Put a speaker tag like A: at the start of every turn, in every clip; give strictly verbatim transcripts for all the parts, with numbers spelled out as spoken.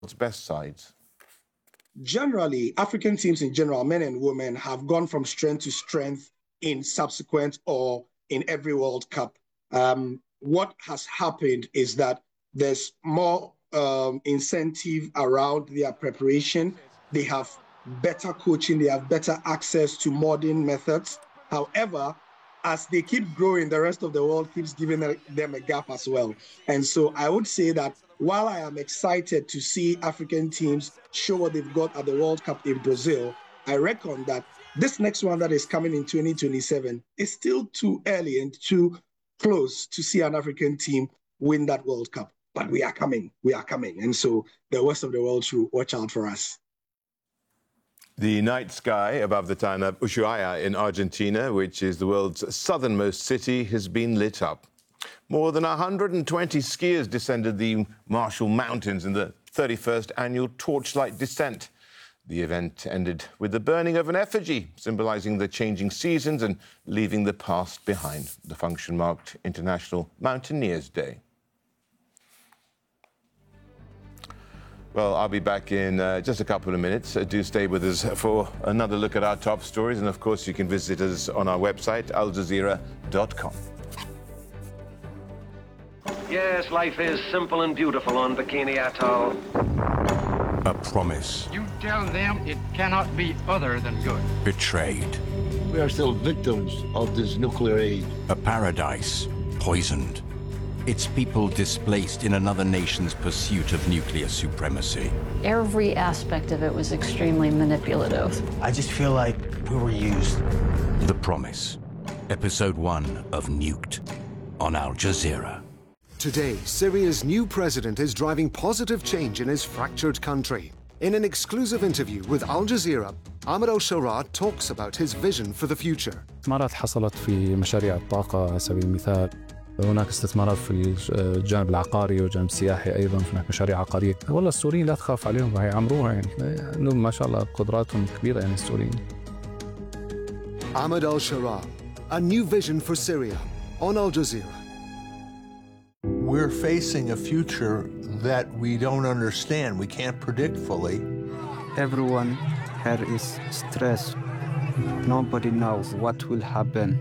A: best sides?
B: Generally, African teams in general, men and women, have gone from strength to strength in subsequent or in every World Cup. Um, what has happened is that there's more um, incentive around their preparation. They have better coaching, they have better access to modern methods. However, as they keep growing, the rest of the world keeps giving them a gap as well. And so I would say that while I am excited to see African teams show what they've got at the World Cup in Brazil, I reckon that this next one that is coming in twenty twenty-seven is still too early and too close to see an African team win that World Cup. But we are coming, we are coming. And so the rest of the world should watch out for us.
A: The night sky above the town of Ushuaia in Argentina, which is the world's southernmost city, has been lit up. More than one hundred twenty skiers descended the Marshall Mountains in the thirty-first annual Torchlight Descent. The event ended with the burning of an effigy, symbolising the changing seasons and leaving the past behind. The function marked International Mountaineers Day. Well, I'll be back in uh, just a couple of minutes. Uh, do stay with us for another look at our top stories. And, of course, you can visit us on our website, al jazeera dot com.
C: Yes, life is simple and beautiful on Bikini Atoll.
D: A promise.
E: You tell them it cannot be other than good.
D: Betrayed.
F: We are still victims of this nuclear age.
D: A paradise poisoned. Its people displaced in another nation's pursuit of nuclear supremacy.
G: Every aspect of it was extremely manipulative.
H: I just feel like we were used.
D: The Promise. Episode one of Nuked on Al Jazeera.
I: Today, Syria's new president is driving positive change in his fractured country. In an exclusive interview with Al Jazeera, Ahmed al-Sharaa talks about his vision for the future.
J: استثمارات حصلت في مشاريع الطاقة على سبيل المثال. هناك استثمارات في الجانب العقاري والجانب السياحي أيضا، هناك مشاريع عقارية. والله السوريين لا تخاف عليهم، راح يعمروها يعني. إنهم ما شاء الله قدراتهم كبيرة يعني السوريين.
I: Ahmed al-Sharaa, a new vision for Syria on Al Jazeera.
K: We're facing a future that we don't understand, we can't predict fully.
L: Everyone here is stressed. Nobody knows what will happen.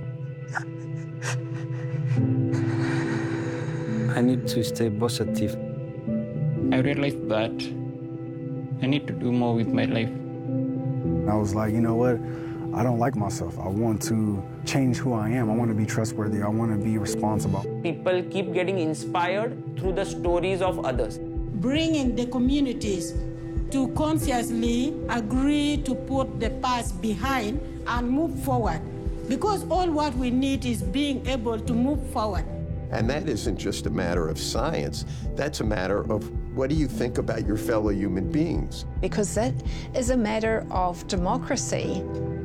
L: I need to stay positive.
M: I realized that I need to do more with my life.
N: I was like, you know what? I don't like myself. I want to change who I am. I want to be trustworthy. I want to be responsible.
O: People keep getting inspired through the stories of others.
P: Bringing the communities to consciously agree to put the past behind and move forward. Because all what we need is being able to move forward.
Q: And that isn't just a matter of science. That's a matter of what do you think about your fellow human beings?
R: Because that is a matter of democracy.